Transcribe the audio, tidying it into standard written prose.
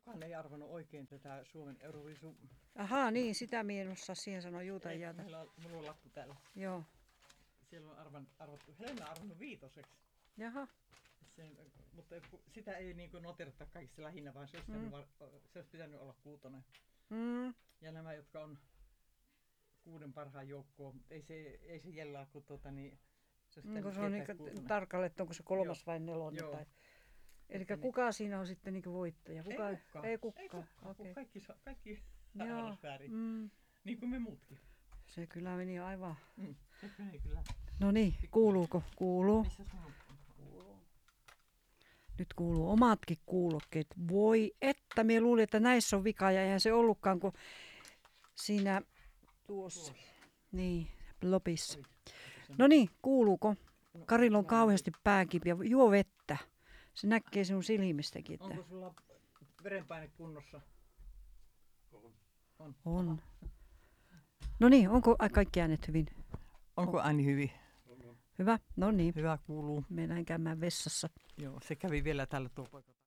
kukaan ei arvannut oikein tätä Suomen Euroviisu. Ahaa, niin, sitä minä en osaa siihen sanoa juutajata. Mulla on lappu täällä. Joo. Siellä on arvattu, Helena on arvannut 5. Jaha. Mutta sitä ei niin noterata kaikista lähinnä, vaan se olisi pitänyt olla 6. Ja nämä, jotka on 6 parhaan joukkoon, ei se jellaa, kun se on niin tarkalle, että onko se 3. vai 4. Tai... Eli kuka siinä on sitten niin voittaja? Ei kukaan. Okay. Kaikki väärin. Niin kuin me muutkin. Se kyllä meni aivan. Se meni kyllä. No niin, kuuluuko? Kuuluu. Nyt kuuluu omatkin kuulokkeet. Voi että, minä luulin, että näissä on vika ja eihän se ollutkaan kuin siinä tuossa. Niin, lopissa. No niin, kuuluuko? Karilla on kauheasti pääkipiä. Juo vettä. Se näkee sinun silmistäkin. Että... Onko sulla verenpaine kunnossa? On. No niin, onko kaikki äänet hyvin? Onko ääni hyvin? Hyvä, no niin. Hyvä kuuluu. Mennään käymään vessassa. Joo, se kävi vielä tällä tuo poika.